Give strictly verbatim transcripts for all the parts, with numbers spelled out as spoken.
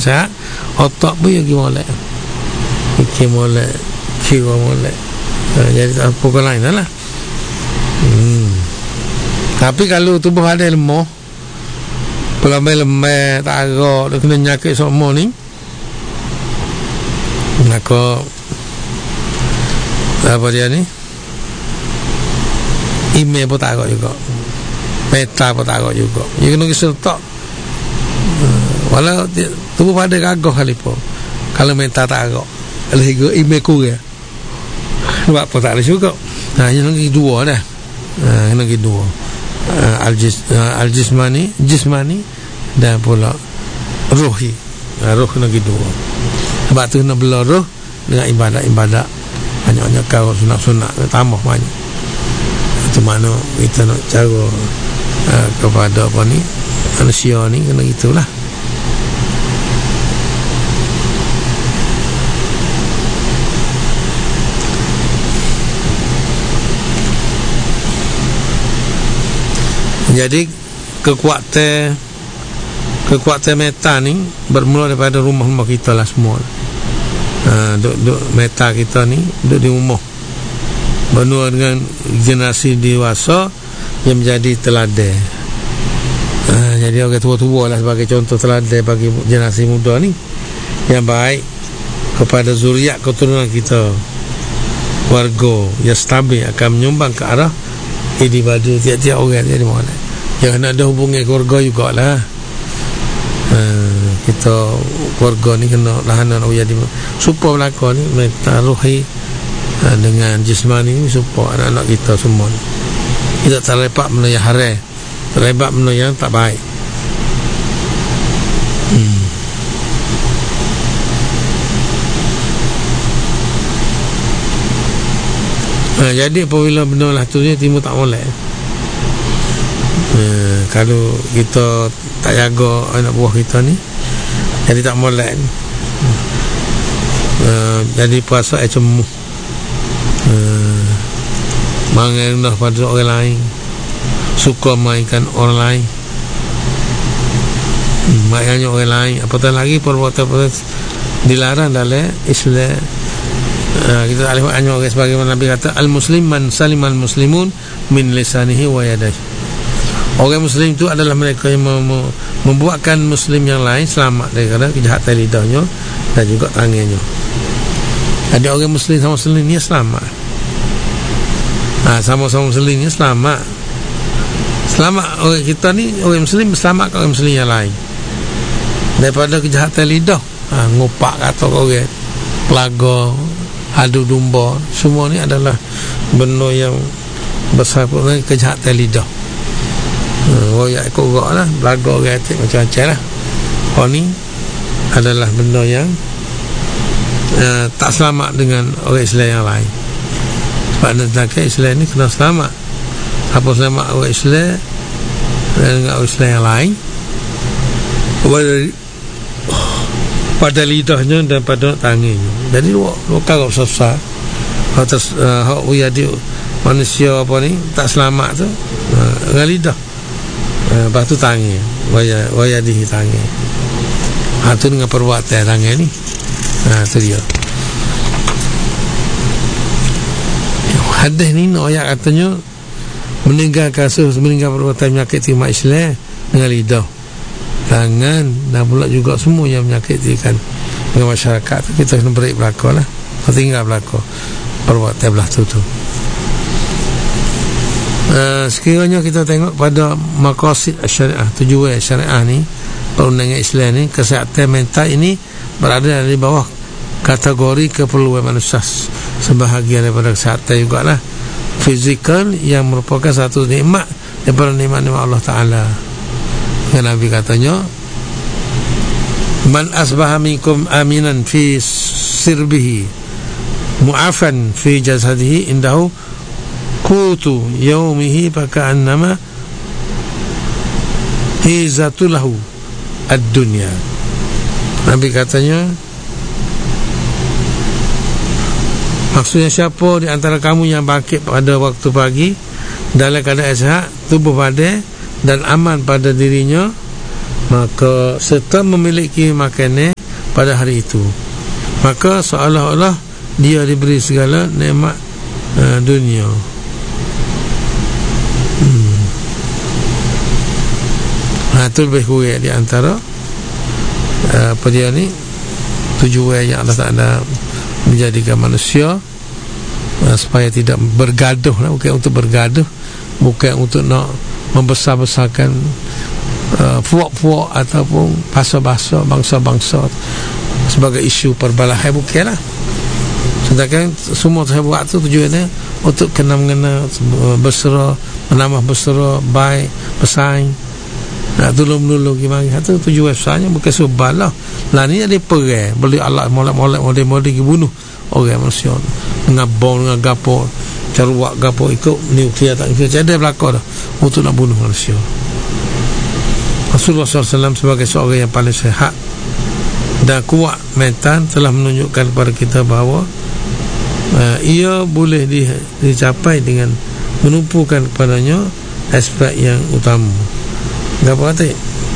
sehat, otak pun pergi molek, fikir molek, kira molek. Ha, jadi tak apa kau lain lah. Hmm. Tapi kalau tubuh ada lemah, pelambai-lembai, tak agak, dia kena nyakit semua ni, maka apa dia ni, email pun tak agak juga, meta pun tak agak juga. Dia kena kisah tak, walau tubuh pada gagah kali pun, kalau meta tak agak, kalau email kurang, buat apa tak ada juga. Nah, yang lagi dua dah, nah, yang lagi dua, uh, al-jis, uh, al-jismani, jismani dan pula ruhi. Nah, ruh lagi dua. Sebab tu kena belah ruh dengan ibadat-ibadat, banyak-banyak kau sunat-sunat, tambah banyak. Itu mana kita nak cara uh, kepada apa ni, manusia ni kena gitulah. Jadi kekuatan kekuatan meta ni bermula daripada rumah-rumah kita lah semua. Ha, duk, duk meta kita ni duk di rumah, benua dengan generasi dewasa yang menjadi teladan. Ha, jadi orang tua-tua lah sebagai contoh teladan bagi generasi muda ni yang baik kepada zuriat keturunan kita, warga yang stabil akan menyumbang ke arah individu tiap-tiap orang jadi mana. Yang nak ada hubungan keluarga jugalah. Ha, kita keluarga ni kena lahana nak jadi supaya belakang ni meta ruhi ha, dengan jismani ni supaya anak-anak kita semua ni. Kita terlepak benda yang haram, terlepak benda yang tak baik. Hmm. Ha, jadi apabila benda lah tu dia timbul tak molek. Uh, kalau kita tak jaga anak buah kita ni, jadi tak molek. Uh, jadi puasa eh cemu, uh, mengendah pada orang lain, suka mainkan orang lain, hmm, mainkan orang lain. Apatah lagi perbuatan-perbuatan dilarang dalam Islam. Uh, kita alih hanya orang sebagaimana Nabi kata, al-muslim man salimal muslimun min lisanihi wa yadihi. Orang muslim itu adalah mereka yang mem- membuatkan muslim yang lain selamat daripada kejahatan lidahnya dan juga tangannya. Ada orang muslim sama muslim ni selamat. Ha, sama-sama muslim ni selamat. Selamat orang kita ni, orang muslim selamat orang muslim yang lain daripada kejahatan lidah. Ha, ngopak kata orang, pelaga, adu domba, semua ni adalah benda yang besar pun kejahatan lidah. Oh ya, ikut gerak lah, belaga orang atik macam-macam lah. Oh ni adalah benda yang uh, tak selamat dengan orang Islam yang lain. Sebab nanti Islam ni kena selamat. Apa selamat orang Islam dengan orang Islam yang lain pada, pada lidahnya dan pada tangannya. Jadi dua kalau susah atas hak uh, jadi manusia apa ni tak selamat tu uh, dengan lidah. Uh, lepas tu tangan waya, waya di tangan. Ha, tu dengan perbuatan tangan ni. Ha, tu dia. Hadis ni no, ayat katanya meninggal kasus meninggal perbuatan menyakiti umat Islam dengan lidah, tangan dan pula juga semua yang menyakitikan dengan masyarakat. Kita kena break belakang lah, tinggal belakang perbuatan belah tu tu. Uh, sekiranya kita tengok pada maqasid syariah, tujuan syariah ni, perundangan Islam ni, kesihatan mental ini berada di bawah kategori keperluan manusia, sebahagian daripada kesihatan juga lah fizikal yang merupakan satu nikmat daripada nikmat-nikmat Allah Ta'ala. Yang Nabi katanya, man asbaha minkum aminan fi sirbihi mu'afan fi jasadihi indahu kutu yaumihi faka'annama hizatulahu ad-dunya. Nabi katanya, maksudnya siapa di antara kamu yang bangkit pada waktu pagi dalam keadaan sihat, tubuh badan dan aman pada dirinya, maka serta memiliki makanan pada hari itu. Maka seolah-olah dia diberi segala nikmat uh, dunia. hmm. Nah, itu lebih kurang di antara uh, apa dia ni, tujuan yang Allah Ta'ala menjadikan manusia, uh, supaya tidak bergaduh lah. Bukan untuk bergaduh, bukan untuk nak membesar-besarkan uh, puak-puak ataupun bangsa-bangsa bangsa-bangsa sebagai isu perbalahan, bukan lah. Sedangkan semua saya buat tu tujuannya untuk kena mengena bersera, menambah bersera, baik, bersaing, nak tolong-menolong gimana. Itu tujuan besarnya, bukan sebab lah. Lah ni ada perang, boleh Allah molek-molek model-model dibunuh orang manusia dengan bom, dengan gapo, caruak gapo, ikut nuklear tak nuklear, ada belakang dah untuk nak bunuh manusia. Rasulullah sallallahu alaihi wasallam sebagai seorang yang paling sehat dan kuat mental telah menunjukkan kepada kita bahawa uh, ia boleh di, dicapai dengan menumpukan kepadanya aspek yang utama. Apa kata?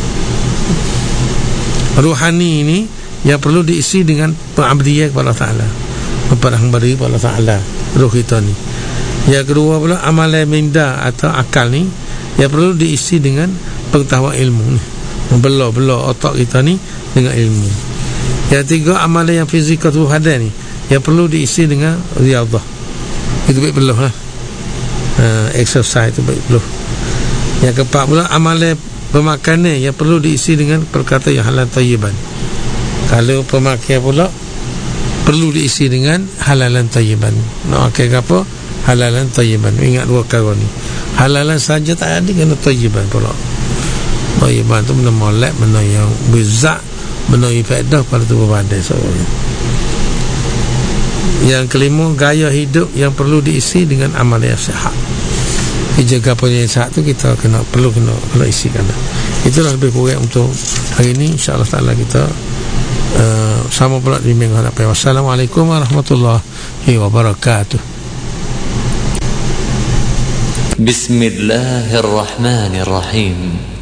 Ruhani ini yang perlu diisi dengan pengabdian kepada Allah Ta'ala, memperhambari kepada Allah Ta'ala ruh kita ni. Yang kedua pula amalan minda atau akal ni yang perlu diisi dengan pengetahuan ilmu ni, membelah-belah otak kita ni dengan ilmu. Yang tiga amalan yang fizikal tubuh badan ni yang perlu diisi dengan riyadhah. Itu baik belah lah. Uh, exercise itu baik belah. Yang keempat pula amalan pemakanan yang perlu diisi dengan perkataan yang halal tayyiban. Kalau pemakaian pula perlu diisi dengan halalan tayyiban. Nak pakai apa? Halalan tayyiban. Ingat dua perkara ni. Halalan saja tak ada, kena tayyiban pula. Tayyiban tu benda molek, benda yang berzat, benda yang faedah pada tubuh badan seorang. Yang kelima, gaya hidup yang perlu diisi dengan amal yang sihat. Jaga apa yang sihat tu kita kena perlu kena kena isikan. Itulah lebih kurang untuk hari ini. InsyaAllah ta'ala kita uh, sama pula di minggu hadapan. Wassalamualaikum warahmatullahi wabarakatuh. Bismillahirrahmanirrahim.